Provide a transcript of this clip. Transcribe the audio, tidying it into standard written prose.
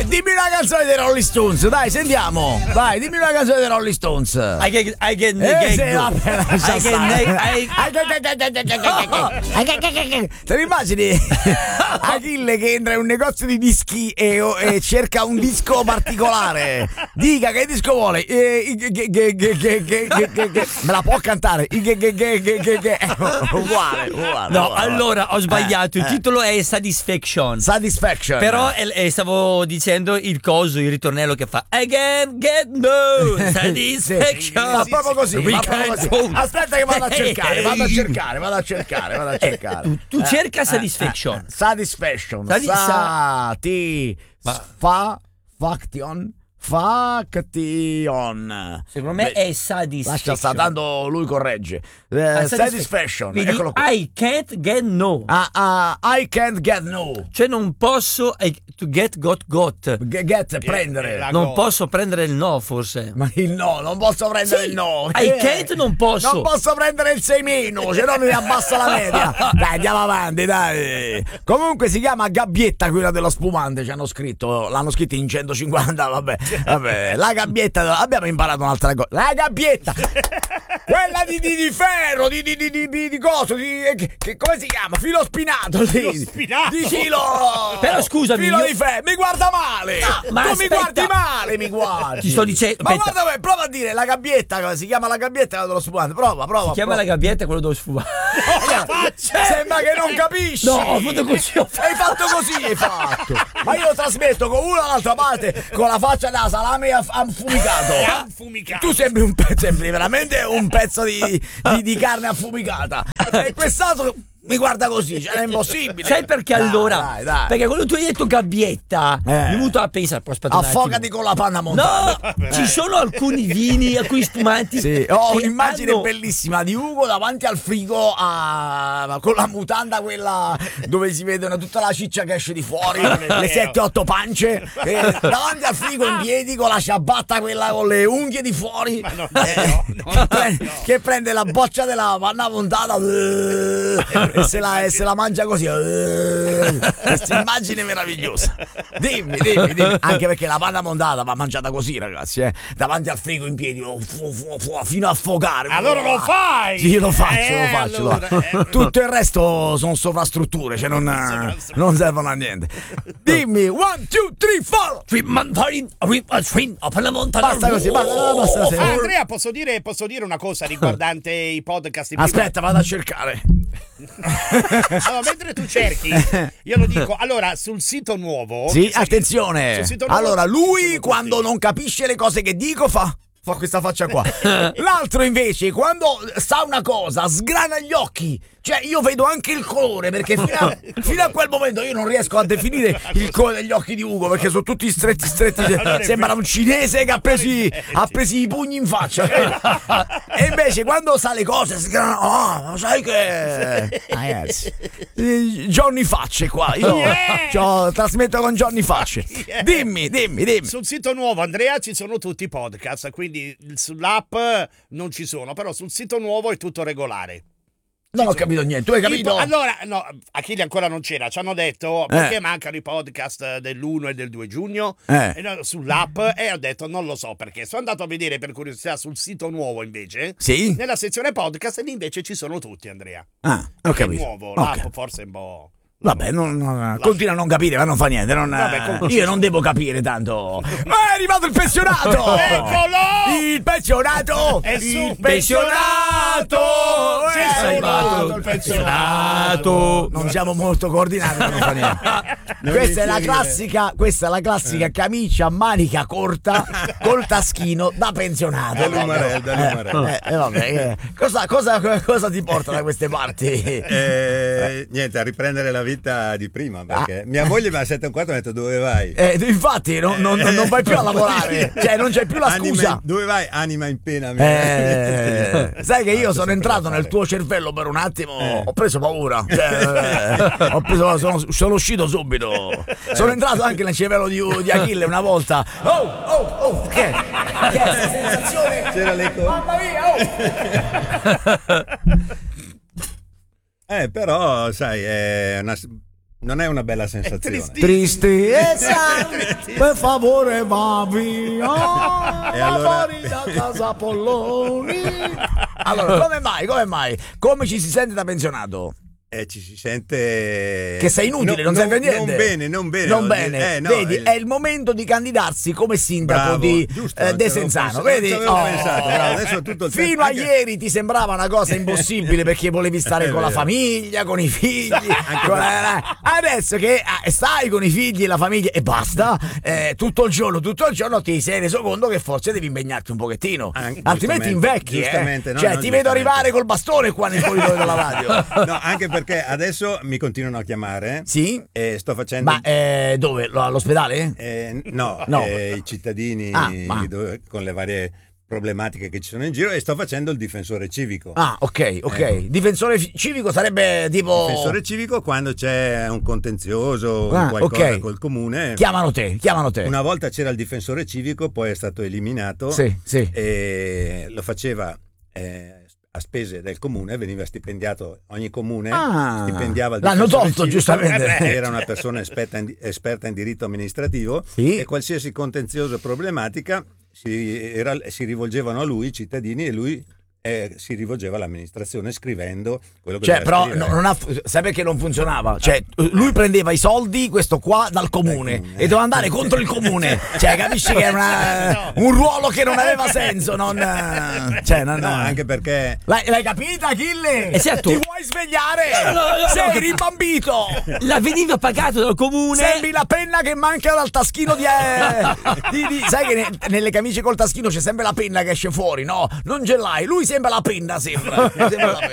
Dimmi una canzone dei Rolling Stones, dai, sentiamo. Dai, dimmi una canzone dei Rolling Stones. I get Te lo immagini? Achille che entra in un negozio di dischi e cerca un disco particolare. Dica che disco vuole. Me la può cantare? Uguale. No, allora ho sbagliato. Il titolo è Satisfaction. Però stavo dicendo il ritornello che fa I can get no satisfaction. Ma proprio così. Aspetta che vado a cercare. Tu cerca Satisfaction. Satisfaction. Faction. Secondo me è Satisfaction. Lascia sta, tanto lui corregge. Satisfaction. Vedi, Eccolo qua. I can't get no. I can't get no. Cioè non posso to get got. Prendere. Non posso prendere il no, forse. Ma il no, non posso prendere il no. I can't non posso. Non posso prendere il 6 meno, se no mi abbassa la media. Dai, andiamo avanti, dai. Comunque si chiama Gabbietta quella dello spumante, ci hanno scritto, l'hanno scritto in 150, vabbè, la gabbietta, abbiamo imparato un'altra cosa. La gabbietta. Quella di ferro, di coso, che come si chiama? Filo spinato. Di filo. Però scusami. Filo di ferro. Mi guarda male. Ma tu aspetta. mi guardi male, mi guardi. Ti sto dicendo. Ma guarda, prova a dire la gabbietta, si chiama la gabbietta dello spumante. Prova. Si chiama la gabbietta quello dello sfumare. Sembra che non capisci. No, ho fatto così. Hai fatto così, Ma io lo trasmetto con una dall'altra parte con la faccia da salame affumicato. Tu sembri veramente un pezzo di carne affumicata. E quest'altro mi guarda così, cioè è impossibile. Sai perché allora? Dai. Perché quando tu hai detto gabbietta, mi è venuto a pensare, affogati con la panna montata. No, ci sono alcuni vini, alcuni spumanti. Sì. Ho un'immagine bellissima di Ugo davanti al frigo con la mutanda quella dove si vedono tutta la ciccia che esce di fuori, le 7-8 pance, davanti al frigo in piedi con la ciabatta quella con le unghie di fuori, che prende la boccia della panna montata e se la mangia così. Questa immagine meravigliosa. Dimmi. Anche perché la panna montata va mangiata così, ragazzi, davanti al frigo in piedi fino a affogare. Allora lo fai? Sì, lo faccio. Tutto il resto sono sovrastrutture, cioè non servono a niente. Dimmi 1, 2, 3, 4. Basta così. Andrea, posso dire una cosa riguardante i podcast? Aspetta, vado a cercare. Allora, mentre tu cerchi, io lo dico. Allora, sul sito nuovo. Sì, attenzione. Sul sito nuovo, allora, lui quando non capisce le cose che dico fa questa faccia qua. L'altro invece, quando sa una cosa, sgrana gli occhi. Cioè, io vedo anche il colore, perché fino a quel momento io non riesco a definire il colore degli occhi di Ugo, perché sono tutti stretti. Sembra un cinese che ha presi i pugni in faccia. E invece quando sa le cose sgrana. Sai che ragazzi, Johnny Facce qua. Io trasmetto con Johnny Facce. Dimmi. Sul sito nuovo, Andrea, ci sono tutti i podcast, quindi sull'app non ci sono, però sul sito nuovo è tutto regolare. Non ho capito niente, tu hai capito? Allora, no, Achille ancora non c'era, ci hanno detto perché mancano i podcast dell'1 e del 2 giugno sull'app, e ho detto non lo so perché. Sono andato a vedere per curiosità sul sito nuovo invece, sì? Nella sezione podcast, e lì invece ci sono tutti, Andrea. Ho capito. È nuovo, l'app forse è un po'... Vabbè, continua a non capire, ma non fa niente. Io non devo capire tanto. Ma è arrivato il pensionato! Eccolo! Il pensionato! È arrivato il pensionato! Non siamo molto coordinati, ma non fa niente. Questa è la classica camicia a manica corta col taschino da pensionato. Vabbè, cosa ti porta da queste parti? Niente, a riprendere la vita di prima, perché mia moglie mi ha 7 e un quarto e mi ha detto dove vai? Infatti non vai più a lavorare, cioè non c'è più la scusa. Dove vai? Anima in pena. Sai che io sono entrato nel tuo cervello per un attimo, ho preso paura, sono uscito subito. Sono entrato anche nel cervello di Achille una volta. Che è questa sensazione? C'era l'eco. Mamma mia, però sai, è non è una bella sensazione. Tristezza, per favore va via. E allora... fuori da casa Polloni. Allora, come mai? Come ci si sente da pensionato? Ci si sente che sei inutile, non serve a niente. Non bene. No, vedi, è il momento di candidarsi come sindaco di Desenzano. Vedi? Adesso tutto il fino a ieri ti sembrava una cosa impossibile perché volevi stare con la famiglia, con i figli. Adesso che stai con i figli e la famiglia e basta, tutto il giorno ti sei reso conto che forse devi impegnarti un pochettino, altrimenti invecchi. Cioè, ti vedo arrivare col bastone qua nel corridoio della radio. No, anche perché adesso mi continuano a chiamare. Sì? E sto facendo. Ma dove? All'ospedale? No. I cittadini con le varie problematiche che ci sono in giro, e sto facendo il difensore civico. Ok. Difensore civico sarebbe tipo. Difensore civico quando c'è un contenzioso qualcosa col comune. Chiamano te. Una volta c'era il difensore civico, poi è stato eliminato. Sì. E lo faceva a spese del comune, veniva stipendiato, ogni comune stipendiava il l'hanno tolto civico, giustamente, era una persona esperta in diritto amministrativo, e qualsiasi contenzioso e problematica si rivolgevano a lui i cittadini, e lui si rivolgeva all'amministrazione scrivendo quello che però sai perché non funzionava? Cioè, lui prendeva i soldi, questo qua, dal comune e doveva andare contro il comune. Cioè, capisci che era un ruolo che non aveva senso. Anche perché l'hai capita, Achille? Esatto. Ti vuoi svegliare? Sei rimbambito. La veniva pagato dal comune. Sembri la penna che manca dal taschino sai che nelle camicie col taschino c'è sempre la penna che esce fuori, no? Non ce l'hai. Lui sembra la penna, sembra.